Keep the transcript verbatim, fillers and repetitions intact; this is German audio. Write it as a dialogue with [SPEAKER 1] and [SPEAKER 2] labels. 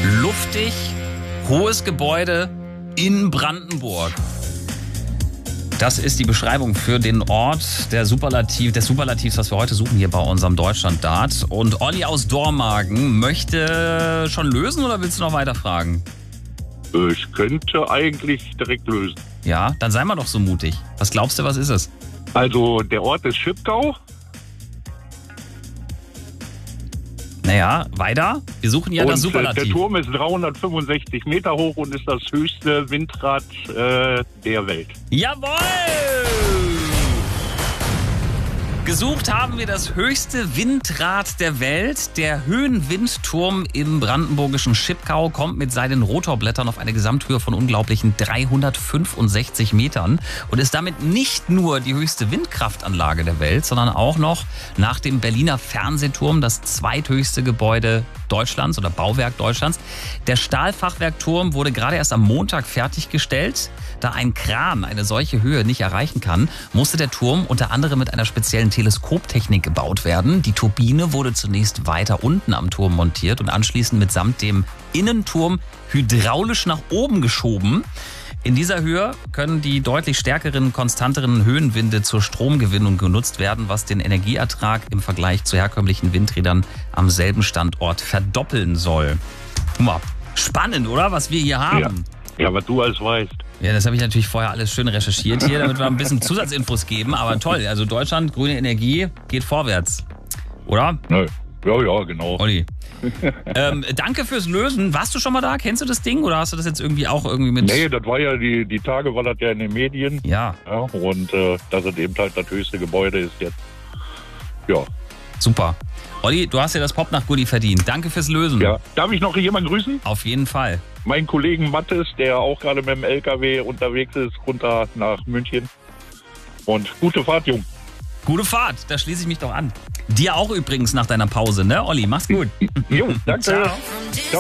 [SPEAKER 1] Luftig, hohes Gebäude in Brandenburg. Das ist die Beschreibung für den Ort der Superlativ, des Superlativs, was wir heute suchen hier bei unserem Deutschland-Dart. Und Olli aus Dormagen möchte schon lösen oder willst du noch weiter fragen?
[SPEAKER 2] Ich könnte eigentlich direkt lösen.
[SPEAKER 1] Ja, dann sei mal doch so mutig. Was glaubst du, was ist es?
[SPEAKER 2] Also der Ort ist Schipkau.
[SPEAKER 1] Naja, weiter. Wir suchen ja
[SPEAKER 2] und
[SPEAKER 1] das
[SPEAKER 2] äh,
[SPEAKER 1] Superlativ.
[SPEAKER 2] der Turm ist dreihundertfünfundsechzig Meter hoch und ist das höchste Windrad äh, der Welt.
[SPEAKER 1] Jawohl! Gesucht haben wir das höchste Windrad der Welt. Der Höhenwindturm im brandenburgischen Schipkau kommt mit seinen Rotorblättern auf eine Gesamthöhe von unglaublichen dreihundertfünfundsechzig Metern und ist damit nicht nur die höchste Windkraftanlage der Welt, sondern auch noch nach dem Berliner Fernsehturm das zweithöchste Gebäude Deutschlands oder Bauwerk Deutschlands. Der Stahlfachwerkturm wurde gerade erst am Montag fertiggestellt. Da ein Kran eine solche Höhe nicht erreichen kann, musste der Turm unter anderem mit einer speziellen Teleskoptechnik gebaut werden. Die Turbine wurde zunächst weiter unten am Turm montiert und anschließend mitsamt dem Innenturm hydraulisch nach oben geschoben. In dieser Höhe können die deutlich stärkeren, konstanteren Höhenwinde zur Stromgewinnung genutzt werden, was den Energieertrag im Vergleich zu herkömmlichen Windrädern am selben Standort verdoppeln soll. Guck mal, spannend, oder? Was wir hier haben.
[SPEAKER 2] Ja, ja, was du alles weißt.
[SPEAKER 1] Ja, das habe ich natürlich vorher alles schön recherchiert hier, damit wir ein bisschen Zusatzinfos geben. Aber toll, also Deutschland, grüne Energie, geht vorwärts. Oder?
[SPEAKER 2] Ja, ja, ja genau.
[SPEAKER 1] Olli. ähm, danke fürs Lösen. Warst du schon mal da? Kennst du das Ding oder hast du das jetzt irgendwie auch irgendwie mit...
[SPEAKER 2] Nee, das war ja, die, die Tage war das ja in den Medien.
[SPEAKER 1] Ja.
[SPEAKER 2] ja und äh, dass es eben halt das höchste Gebäude ist jetzt. Ja.
[SPEAKER 1] Super. Olli, du hast ja das Pop nach Goodie verdient. Danke fürs Lösen.
[SPEAKER 2] Ja. Darf ich noch jemanden grüßen?
[SPEAKER 1] Auf jeden Fall.
[SPEAKER 2] Meinen Kollegen Mattes, der auch gerade mit dem L K W unterwegs ist, runter nach München. Und gute Fahrt, Jung.
[SPEAKER 1] Gute Fahrt, da schließe ich mich doch an. Dir auch übrigens nach deiner Pause, ne, Olli? Mach's gut.
[SPEAKER 2] Jo, danke.
[SPEAKER 1] Ciao.
[SPEAKER 2] Ciao.